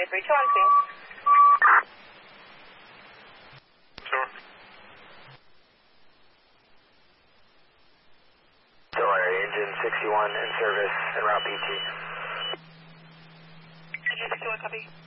321, clean. Sure. Delaware, engine 61 in service en route PT. Engine 61, copy.